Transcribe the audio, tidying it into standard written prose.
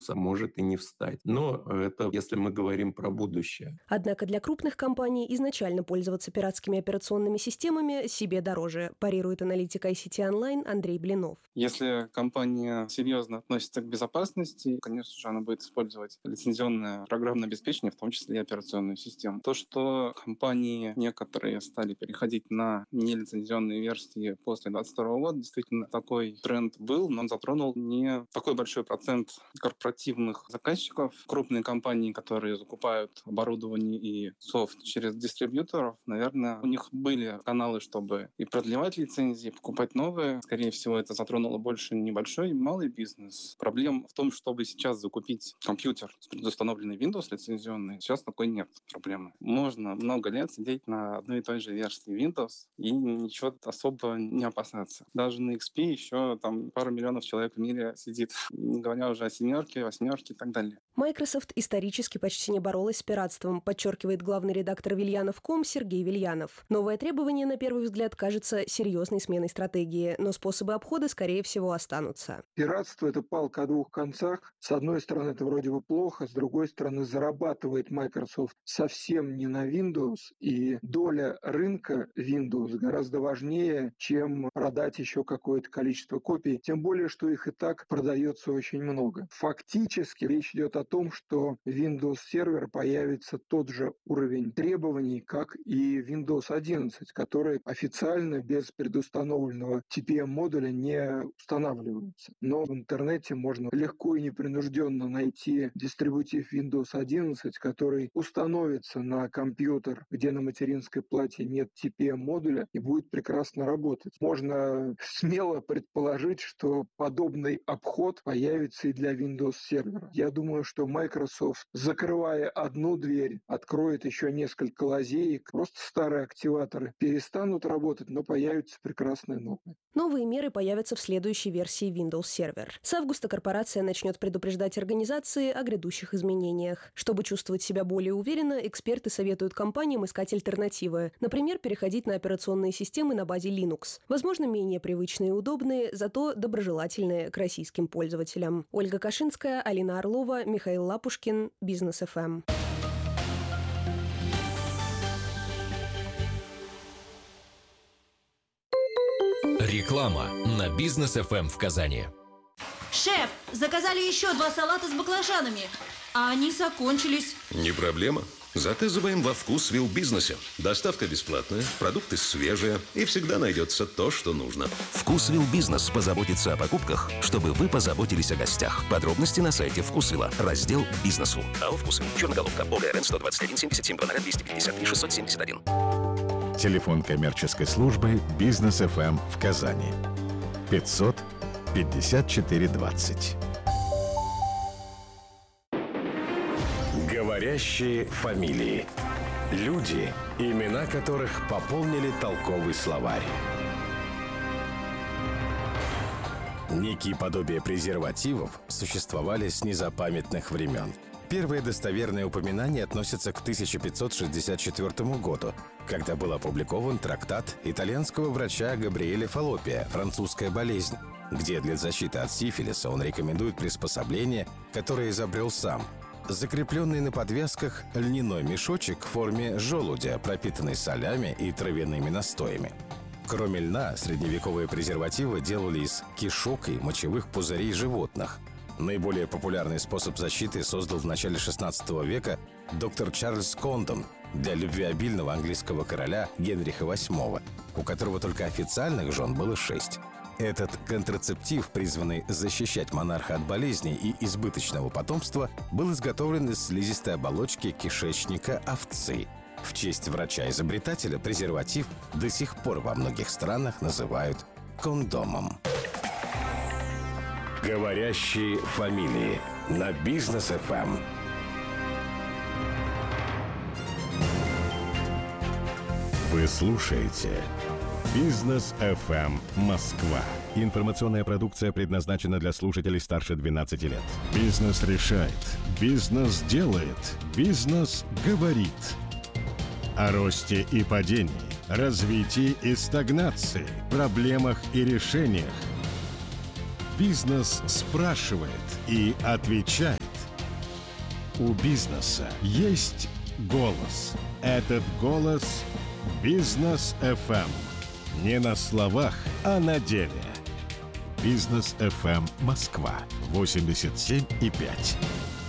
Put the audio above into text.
может и не встать. Но это если мы говорим про будущее. Однако для крупных компаний изначально пользоваться пиратскими операционными системами себе дороже, парирует аналитик ICT Online Андрей Блинов. Если компания серьезно относится к безопасности, конечно же, она будет использовать лицензионное программное обеспечение, в том числе и операционную систему. То, что компании некоторые стали переходить на нелицензионные версии после 2022 года, действительно такой тренд был, но он затронул не такой большой процент корпоративных заказчиков. Крупные компании, которые закупают оборудование и софт через дистрибьюторов, наверное, у них были каналы, чтобы и продлевать лицензии, покупать новые. Скорее всего, это затронуло больше небольшой и малый бизнес. Проблема в том, чтобы сейчас закупить компьютер с предустановленной Windows лицензионной. Сейчас такой нет проблемы. Можно много лет сидеть на одной и той же версии Windows и ничего особо не опасаться. Даже на XP еще там пару миллионов человек в мире сидит, не говоря уже о 7-ке, 8-ке и так далее. Microsoft исторически почти не боролась с пиратством, подчеркивает главный редактор Вильянов.ком Сергей Вильянов. Новое требование, на первый взгляд, кажется серьезной сменой стратегии, но способы обхода, скорее всего, останутся. Пиратство – это палка о двух концах. С одной стороны, это вроде бы плохо, с другой стороны, зарабатывает Microsoft совсем не на Windows, и доля рынка Windows гораздо важнее, чем продать еще какое-то количество копий, тем более, что их и так продается очень много. Фактически речь идет о том, что Windows Server появится тот же уровень требований, как и Windows 11, который официально без предустановленного TPM-модуля не устанавливается. Но в интернете можно легко и непринужденно найти дистрибутив Windows 11, который установится на компьютер, где на материнской плате нет TPM-модуля, и будет прекрасно работать. Можно смело предположить, что подобный обход появится и для Windows Server. Я думаю, что Microsoft, закрывая одну дверь, откроет еще несколько лазеек. Просто старые активаторы перестанут работать, но появятся прекрасные новые. Новые меры появятся в следующей версии Windows Server. С августа корпорация начнет предупреждать организации о грядущих изменениях. Чтобы чувствовать себя более уверенно, эксперты советуют компаниям искать альтернативы. Например, переходить на операционные системы на базе Linux. Возможно, менее привычные и удобные, зато доброжелательные к российским пользователям. Ольга Кашинская, Алина Орлова, Михаил Лапушкин, Бизнес ФМ. Реклама на Бизнес ФМ в Казани. Шеф, заказали еще 2 салата с баклажанами, а они закончились. Не проблема. Заказываем во Вкусвилл Бизнесе. Доставка бесплатная, продукты свежие и всегда найдется то, что нужно. Вкусвилл Бизнес позаботится о покупках, чтобы вы позаботились о гостях. Подробности на сайте Вкусвилла. Раздел «Бизнесу». АО «Вкусвилл». Черноголовка. ОГРН 121 77 253 671. Телефон коммерческой службы «Бизнес ФМ» в Казани. 500 54 20. Говорящие фамилии. Люди, имена которых пополнили толковый словарь. Некие подобия презервативов существовали с незапамятных времен. Первые достоверные упоминания относятся к 1564 году, когда был опубликован трактат итальянского врача Габриэля Фаллопия «Французская болезнь», где для защиты от сифилиса он рекомендует приспособление, которое изобрел сам. Закрепленный на подвязках льняной мешочек в форме желудя, пропитанный солями и травяными настоями. Кроме льна, средневековые презервативы делали из кишок и мочевых пузырей животных. Наиболее популярный способ защиты создал в начале XVI века доктор Чарльз Кондон для любвеобильного английского короля Генриха VIII, у которого только официальных жен было 6. Этот контрацептив, призванный защищать монарха от болезней и избыточного потомства, был изготовлен из слизистой оболочки кишечника овцы. В честь врача-изобретателя презерватив до сих пор во многих странах называют кондомом. Говорящие фамилии на Бизнес ФМ. Вы слушаете Бизнес ФМ Москва. Информационная продукция предназначена для слушателей старше 12 лет. Бизнес решает. Бизнес делает. Бизнес говорит. О росте и падении, развитии и стагнации, проблемах и решениях. Бизнес спрашивает и отвечает. У бизнеса есть голос. Этот голос – Бизнес FM. Не на словах, а на деле. Бизнес FM Москва 87,5.